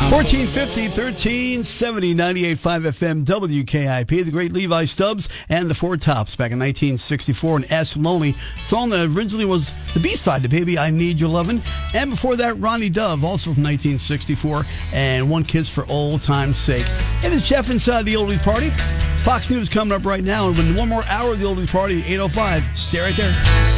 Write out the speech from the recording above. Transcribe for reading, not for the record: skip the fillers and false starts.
1450, 1370, 98.5 FM, WKIP, the great Levi Stubbs and the Four Tops back in 1964, an S Lonely song that originally was the B-side to Baby I Need Your Lovin'. And before that, Ronnie Dove, also from 1964, and One Kiss for Old Time's Sake. It is Jeff inside the Oldies Party. Fox News coming up right now, and one more hour of the Oldies Party, 8:05. Stay right there.